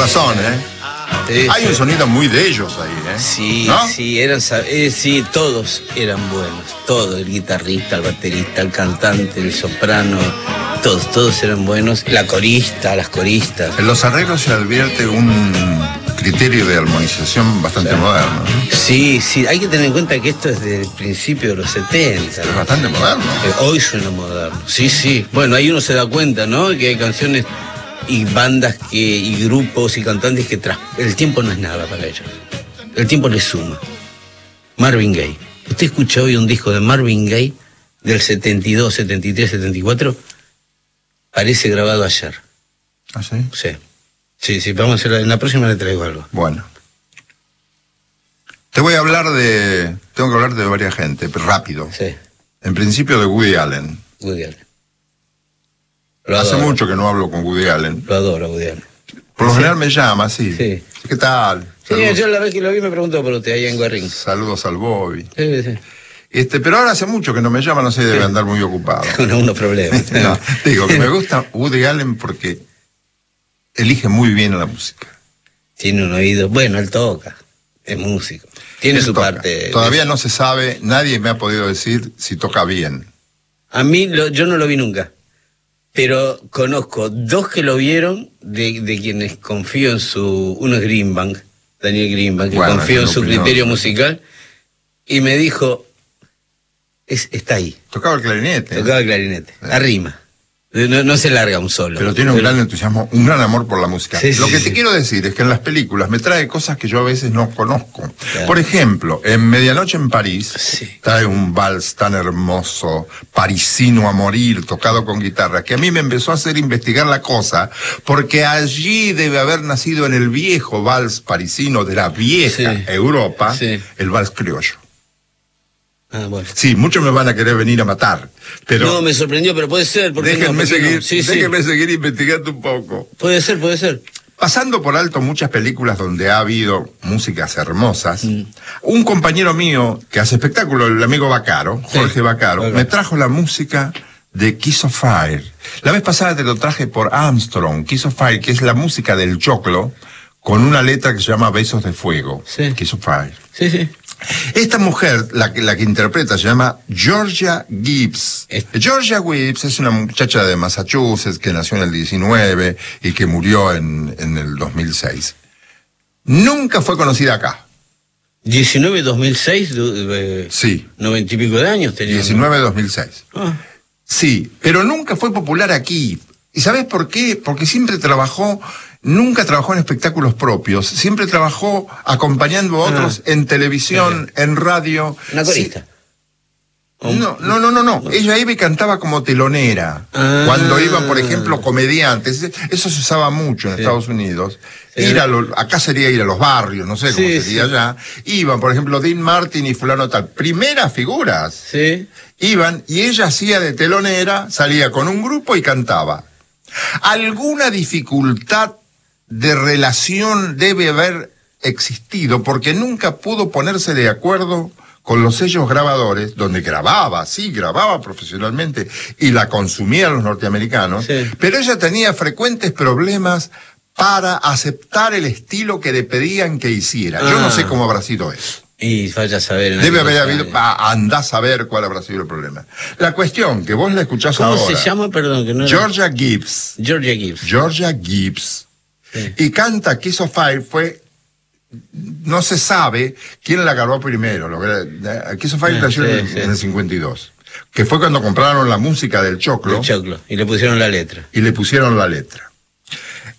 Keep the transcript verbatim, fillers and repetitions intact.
razón, ¿eh? Sí, hay sí. un sonido muy de ellos ahí, ¿eh? Sí, ¿no? sí, eran, eh, sí, todos eran buenos. Todos, el guitarrista, el baterista, el cantante, el soprano, todos, todos eran buenos. La corista, las coristas. En los arreglos se advierte un criterio de armonización bastante claro. moderno. Sí, sí, hay que tener en cuenta que esto es del principio de los setenta. Es bastante moderno. Eh, hoy suena moderno. Sí, sí. Bueno, ahí uno se da cuenta, ¿no? Que hay canciones y bandas que y grupos y cantantes que tras el tiempo no es nada para ellos. El tiempo les suma. Marvin Gaye. Usted escucha hoy un disco de Marvin Gaye del setenta y dos, setenta y tres, setenta y cuatro, parece grabado ayer. ¿Ah, sí? Sí. Sí, sí, vamos a hacer, en la próxima le traigo algo. Bueno. Te voy a hablar de, tengo que hablar de varias gente, pero rápido. Sí. En principio de Woody Allen. Woody Allen. Lo Hace adoro. mucho que no hablo con Woody Allen. Lo adoro, Woody Allen. Por lo ¿Sí? general me llama, sí. Sí. ¿Qué tal? Sí, saludos. Yo la vez que lo vi me preguntó por usted, ahí en Guerrín. Saludos al Bobby. Sí, sí. Este, pero ahora hace mucho que no me llama, no sé, debe andar muy ocupado. Con unos problemas. No, digo que me gusta Woody Allen porque elige muy bien la música. Tiene un oído, bueno, él toca, es músico. Tiene él su toca. parte. Todavía de... no se sabe, nadie me ha podido decir si toca bien. A mí, lo, yo no lo vi nunca. Pero conozco dos que lo vieron, de, de quienes confío en su... Uno es Greenbank, Daniel Greenbank, que bueno, confío en su opinión. criterio musical, y me dijo, es, está ahí. Tocaba el clarinete. Tocaba el clarinete, sí. Arrima. No, no se larga un solo. Pero tiene un Pero... gran entusiasmo, un gran amor por la música. Sí, Lo sí, que sí. te quiero decir es que en las películas me trae cosas que yo a veces no conozco. Claro. Por ejemplo, en Medianoche en París, sí. trae un vals tan hermoso, parisino a morir, tocado con guitarra, que a mí me empezó a hacer investigar la cosa, porque allí debe haber nacido en el viejo vals parisino de la vieja sí. Europa, sí. el vals criollo. Ah, bueno. Sí, muchos me van a querer venir a matar, pero... No, me sorprendió, pero puede ser. Porque déjenme, no, seguir, no. Sí, déjenme sí. seguir investigando un poco. Puede ser, puede ser. Pasando por alto muchas películas donde ha habido músicas hermosas, mm. un compañero mío que hace espectáculo, el amigo Bacaro, Jorge sí, Bacaro, okay. me trajo la música de Kiss of Fire. La vez pasada te lo traje por Armstrong, Kiss of Fire, que es la música del choclo, con una letra que se llama Besos de Fuego. Sí. Kiss of Fire. Sí, sí. Esta mujer, la que, la que interpreta, se llama Georgia Gibbs. Este. Georgia Gibbs es una muchacha de Massachusetts que nació en el diecinueve y que murió en, en el dos mil seis. Nunca fue conocida acá. diecinueve, dos mil seis, eh, sí. noventa y pico de años tenía. diecinueve, dos mil seis. Ah. Sí, pero nunca fue popular aquí. ¿Y sabes por qué? Porque siempre trabajó... Nunca trabajó en espectáculos propios, siempre trabajó acompañando a otros ah, en televisión, ah, en radio. ¿Una corista? Sí. No, no, no, no, no. Ella iba y cantaba como telonera. Ah, cuando iban, por ejemplo, comediantes. Eso se usaba mucho en sí. Estados Unidos. Sí. Ir a lo, acá sería ir a los barrios, no sé cómo sí, sería sí. allá. Iban, por ejemplo, Dean Martin y fulano tal. Primeras figuras. Sí. Iban y ella hacía de telonera, salía con un grupo y cantaba. Alguna dificultad de relación debe haber existido porque nunca pudo ponerse de acuerdo con los sellos grabadores, donde grababa, sí, grababa profesionalmente y la consumían los norteamericanos, sí. pero ella tenía frecuentes problemas para aceptar el estilo que le pedían que hiciera. Ah. Yo no sé cómo habrá sido eso. Y vaya a saber. Debe haber habido, ah, andá a saber cuál habrá sido el problema. La cuestión, que vos la escuchás ¿Cómo ahora. ¿Cómo se llama? Perdón, que no era... Georgia Gibbs. Georgia Gibbs. Georgia Gibbs. Sí. Y canta Kiss of Fire, fue, no se sabe quién la grabó primero. Lo que, Kiss of Fire ah, sí, en, sí. en el cincuenta y dos, que fue cuando compraron la música del choclo. Del choclo, y le pusieron la letra. Y le pusieron la letra.